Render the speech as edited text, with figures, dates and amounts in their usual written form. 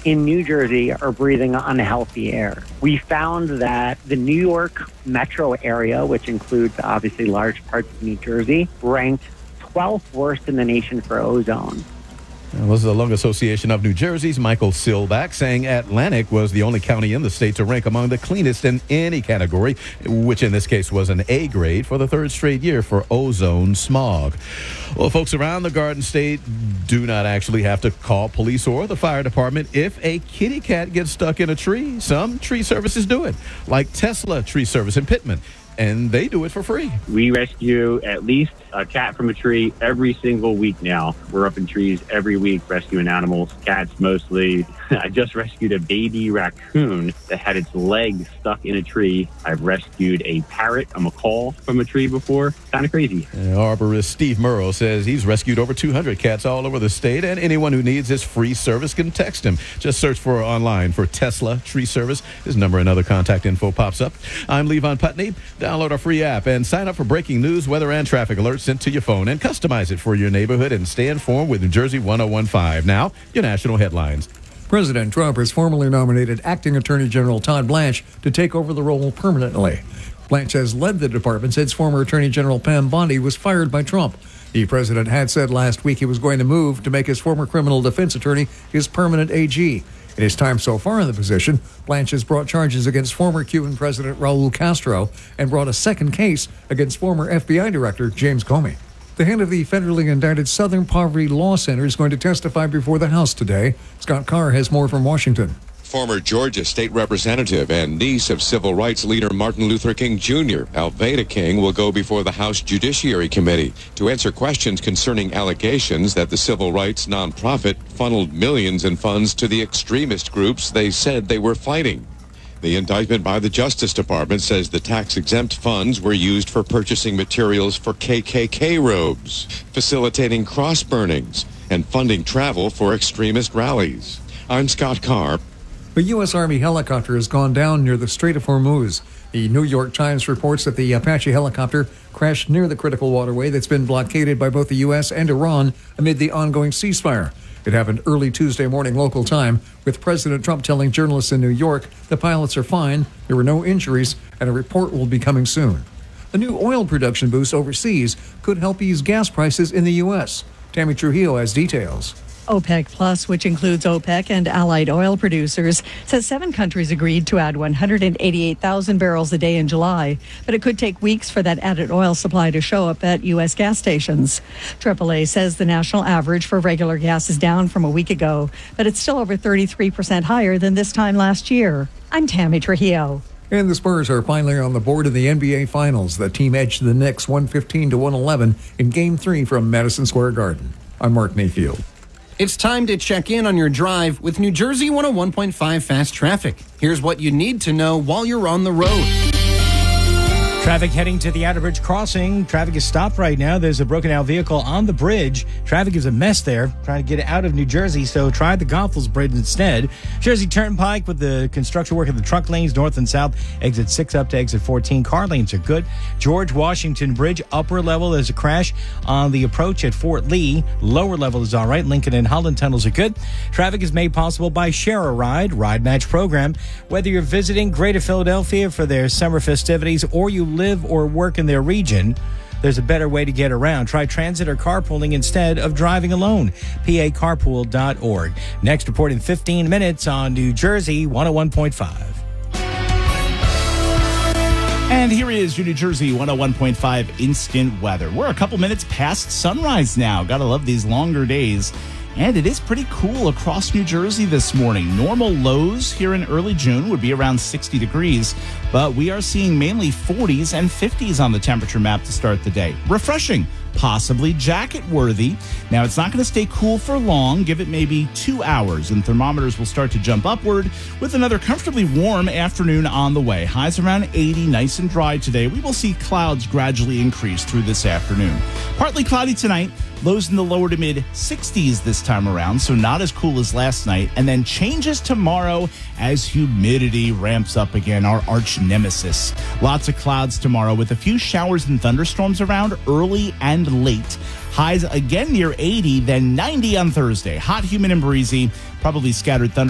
in New Jersey are breathing unhealthy air. We found that the New York metro area, which includes obviously large parts of New Jersey, ranked 12th worst in the nation for ozone. This is the Lung Association of New Jersey's Michael Silback saying Atlantic was the only county in the state to rank among the cleanest in any category, which in this case was an A grade for the third straight year for ozone smog. Well, folks around the Garden State do not actually have to call police or the fire department if a kitty cat gets stuck in a tree. Some tree services do it, like Tesla Tree Service in Pittman, and they do it for free. We rescue at least a cat from a tree every single week now. We're up in trees every week rescuing animals, cats mostly. I just rescued a baby raccoon that had its leg stuck in a tree. I've rescued a parrot, a macaw, from a tree before. Kind of crazy. Arborist Steve Murrow says he's rescued over 200 cats all over the state, and anyone who needs his free service can text him. Just search for online for Tesla Tree Service. His number and other contact info pops up. I'm Levon Putney. Download our free app and sign up for breaking news, weather, and traffic alerts sent to your phone, and customize it for your neighborhood and stay informed with New Jersey 1015. Now, your national headlines. President Trump has formally nominated Acting Attorney General Todd Blanche to take over the role permanently. Blanche has led the department since former Attorney General Pam Bondi was fired by Trump. The president had said last week he was going to move to make his former criminal defense attorney his permanent AG. In his time so far in the position, Blanche has brought charges against former Cuban President Raul Castro and brought a second case against former FBI Director James Comey. The head of the federally indicted Southern Poverty Law Center is going to testify before the House today. Scott Carr has more from Washington. Former Georgia state representative and niece of civil rights leader Martin Luther King Jr., Alveda King, will go before the House Judiciary Committee to answer questions concerning allegations that the civil rights nonprofit funneled millions in funds to the extremist groups they said they were fighting. The indictment by the Justice Department says the tax-exempt funds were used for purchasing materials for KKK robes, facilitating cross burnings, and funding travel for extremist rallies. I'm Scott Carr. A U.S. Army helicopter has gone down near the Strait of Hormuz. The New York Times reports that the Apache helicopter crashed near the critical waterway that's been blockaded by both the U.S. and Iran amid the ongoing ceasefire. It happened early Tuesday morning local time, with President Trump telling journalists in New York the pilots are fine, there were no injuries, and a report will be coming soon. A new oil production boost overseas could help ease gas prices in the U.S. Tammy Trujillo has details. OPEC Plus, which includes OPEC and allied oil producers, says 7 countries agreed to add 188,000 barrels a day in July, but it could take weeks for that added oil supply to show up at U.S. gas stations. AAA says the national average for regular gas is down from a week ago, but it's still over 33% higher than this time last year. I'm Tammy Trujillo. And the Spurs are finally on the board in the NBA Finals. The team edged the Knicks 115-111 in Game 3 from Madison Square Garden. I'm Mark Mayfield. It's time to check in on your drive with New Jersey 101.5 Fast Traffic. Here's what you need to know while you're on the road. Traffic heading to the Outer Bridge crossing. Traffic is stopped right now. There's a broken out vehicle on the bridge. Traffic is a mess there, trying to get out of New Jersey, so try the Goethals Bridge instead. Jersey Turnpike with the construction work of the truck lanes north and south. Exit 6 up to exit 14. Car lanes are good. George Washington Bridge, upper level, there's a crash on the approach at Fort Lee. Lower level is all right. Lincoln and Holland tunnels are good. Traffic is made possible by Share a Ride, Ride Match program. Whether you're visiting Greater Philadelphia for their summer festivities or you live or work in their region, there's a better way to get around. Try transit or carpooling instead of driving alone. PACarpool.org. Next report in 15 minutes on New Jersey 101.5. And here is your New Jersey 101.5 instant weather. We're a couple minutes past sunrise now. Gotta love these longer days. And it is pretty cool across New Jersey this morning. Normal lows here in early June would be around 60 degrees, but we are seeing mainly 40s and 50s on the temperature map to start the day. Refreshing, possibly jacket worthy. Now, it's not going to stay cool for long. Give it maybe 2 hours, and thermometers will start to jump upward with another comfortably warm afternoon on the way. Highs around 80, nice and dry today. We will see clouds gradually increase through this afternoon. Partly cloudy tonight. Lows in the lower to mid 60s this time around, so not as cool as last night. And then changes tomorrow as humidity ramps up again, our arch nemesis. Lots of clouds tomorrow with a few showers and thunderstorms around early and late. Highs again near 80, then 90 on Thursday. Hot, humid, and breezy. Probably scattered thunder.